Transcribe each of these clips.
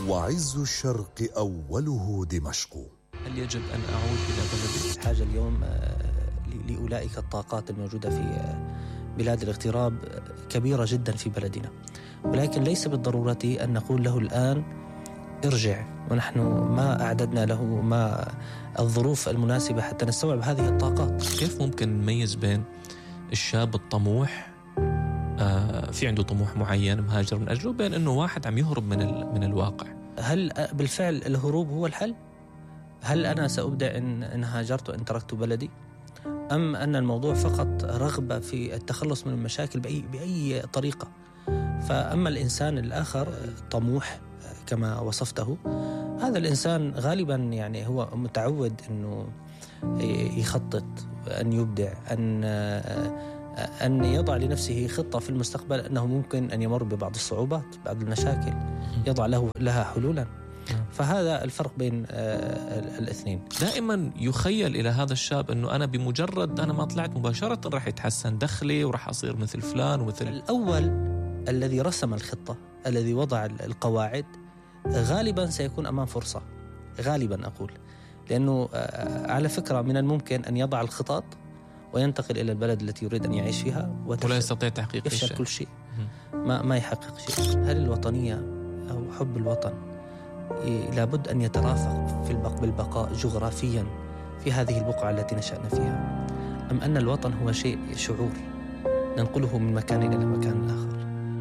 وعز الشرق أوله دمشق. هل يجب أن أعود إلى بلدي؟ الحاجة اليوم لأولئك الطاقات الموجودة في بلاد الاغتراب كبيرة جدا في بلدنا، ولكن ليس بالضرورة أن نقول له الآن ارجع، ونحن ما أعددنا له ما الظروف المناسبة حتى نستوعب هذه الطاقات. كيف ممكن نميز بين الشاب الطموح في عنده طموح معين مهاجر من أجله، بين أنه واحد عم يهرب من الواقع؟ هل بالفعل الهروب هو الحل؟ هل أنا سأبدع إن هاجرت وإن تركت بلدي؟ أم أن الموضوع فقط رغبة في التخلص من المشاكل بأي طريقة؟ فأما الإنسان الآخر طموح كما وصفته، هذا الإنسان غالبا يعني هو متعود أنه يخطط، أن يبدع، أن يضع لنفسه خطة في المستقبل، أنه ممكن أن يمر ببعض الصعوبات، بعض المشاكل، يضع لها حلولا. فهذا الفرق بين الاثنين. دائما يخيل إلى هذا الشاب أنه أنا بمجرد أنا ما طلعت مباشرة رح يتحسن دخلي ورح أصير مثل فلان ومثل الأول. الذي رسم الخطة، الذي وضع القواعد، غالبا سيكون أمام فرصة، غالبا أقول، لأنه على فكرة من الممكن أن يضع الخطط وينتقل إلى البلد التي يريد أن يعيش فيها ولا يستطيع تحقيق يفشل كل شيء، ما يحقق شيء. هل الوطنية أو حب الوطن لابد أن يترافق بالبقاء جغرافيا في هذه البقعة التي نشأنا فيها، أم أن الوطن هو شعور ننقله من مكان إلى مكان آخر؟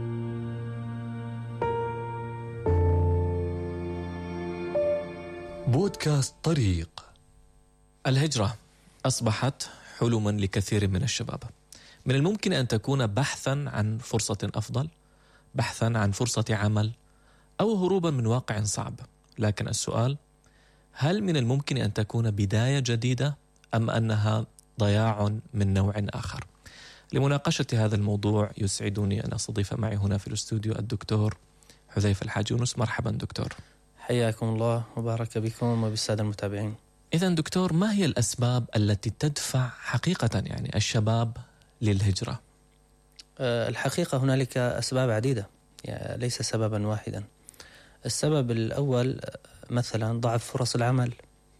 بودكاست طريق. الهجرة أصبحت حلما لكثير من الشباب. من الممكن أن تكون بحثا عن فرصة أفضل، بحثا عن فرصة عمل، أو هروبا من واقع صعب. لكن السؤال، هل من الممكن أن تكون بداية جديدة أم أنها ضياع من نوع آخر؟ لمناقشة هذا الموضوع يسعدني أن أستضيف معي هنا في الاستوديو الدكتور حذيفة الحاج يونس. مرحبا دكتور. حياكم الله وبارك بكم وبالسادة المتابعين. إذن دكتور، ما هي الأسباب التي تدفع حقيقة يعني الشباب للهجرة؟ الحقيقة هنالك أسباب عديدة، يعني ليس سببا واحدا. السبب الأول مثلا ضعف فرص العمل.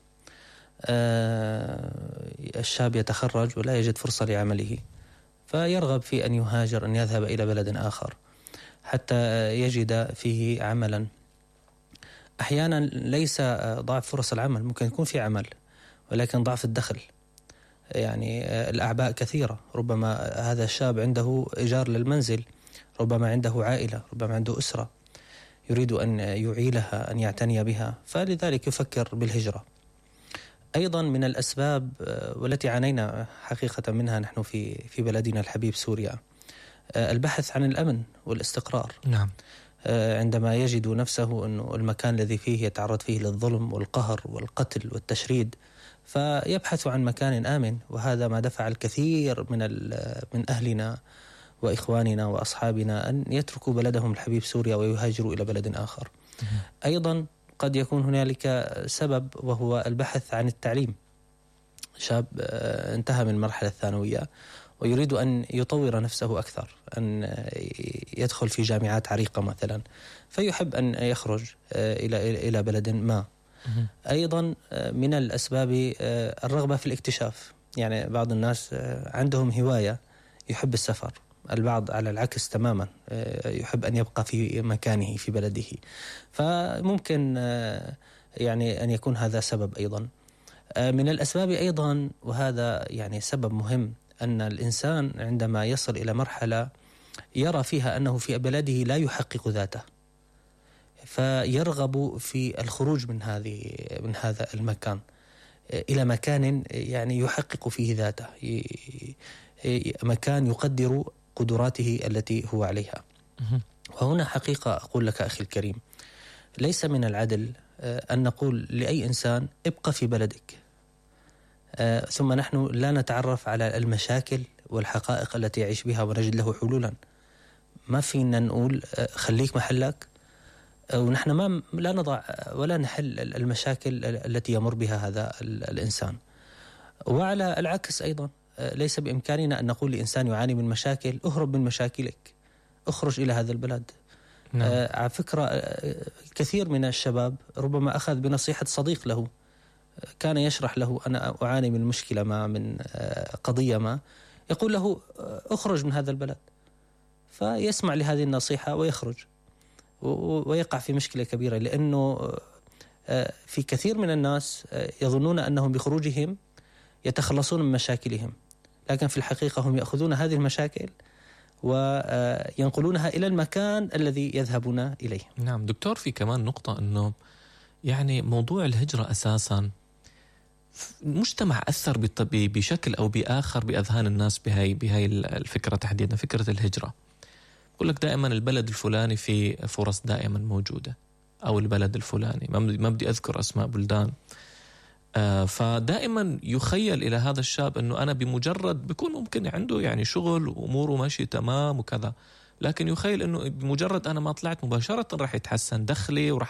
الشاب يتخرج ولا يجد فرصة لعمله، فيرغب في أن يهاجر، أن يذهب إلى بلد آخر حتى يجد فيه عملا. أحيانا ليس ضعف فرص العمل، ممكن يكون في عمل ولكن ضعف الدخل، يعني الأعباء كثيرة. ربما هذا الشاب عنده إيجار للمنزل، ربما عنده عائلة، ربما عنده أسرة يريد أن يعيلها، أن يعتني بها، فلذلك يفكر بالهجرة. أيضا من الأسباب والتي عانينا حقيقة منها نحن في بلدنا الحبيب سوريا، البحث عن الأمن والاستقرار. نعم. عندما يجد نفسه أنه المكان الذي فيه يتعرض فيه للظلم والقهر والقتل والتشريد، فيبحث عن مكان آمن. وهذا ما دفع الكثير من أهلنا وإخواننا وأصحابنا أن يتركوا بلدهم الحبيب سوريا ويهاجروا إلى بلد آخر. أيضا قد يكون هنالك سبب، وهو البحث عن التعليم. شاب انتهى من المرحلة الثانوية ويريد أن يطور نفسه أكثر، أن يدخل في جامعات عريقة مثلا، فيحب أن يخرج إلى بلد ما. أيضا من الأسباب الرغبة في الاكتشاف، يعني بعض الناس عندهم هواية، يحب السفر. البعض على العكس تماما، يحب أن يبقى في مكانه في بلده. فممكن يعني أن يكون هذا سبب. أيضا من الأسباب أيضا، وهذا يعني سبب مهم، أن الإنسان عندما يصل إلى مرحلة يرى فيها أنه في بلده لا يحقق ذاته، فيرغب في الخروج من هذا المكان إلى مكان يعني يحقق فيه ذاته، مكان يقدر قدراته التي هو عليها. وهنا حقيقة أقول لك أخي الكريم، ليس من العدل أن نقول لأي إنسان ابقى في بلدك، ثم نحن لا نتعرف على المشاكل والحقائق التي يعيش بها ونجد له حلولا. ما فينا نقول خليك محلك ونحن لا نضع ولا نحل المشاكل التي يمر بها هذا الإنسان. وعلى العكس أيضا ليس بإمكاننا أن نقول لإنسان يعاني من مشاكل اهرب من مشاكلك، اخرج إلى هذا البلد. نعم. على فكرة كثير من الشباب ربما أخذ بنصيحة صديق له، كان يشرح له أنا أعاني من مشكلة ما، من قضية ما، يقول له أخرج من هذا البلد، فيسمع لهذه النصيحة ويخرج ويقع في مشكلة كبيرة، لأنه في كثير من الناس يظنون أنهم بخروجهم يتخلصون من مشاكلهم، لكن في الحقيقة هم يأخذون هذه المشاكل وينقلونها إلى المكان الذي يذهبون إليه. نعم دكتور، في كمان نقطة أنه يعني موضوع الهجرة أساسا المجتمع أثر بشكل أو بآخر بأذهان الناس بهاي الفكرة تحديدا، فكرة الهجرة. يقول لك دائما البلد الفلاني في فرص دائما موجودة، أو البلد الفلاني، ما بدي أذكر أسماء بلدان. فدائما يخيل إلى هذا الشاب أنه أنا بمجرد بيكون ممكن عنده يعني شغل وأموره ماشي تمام وكذا، لكن يخيل أنه بمجرد أنا ما طلعت مباشرة راح يتحسن دخلي وراح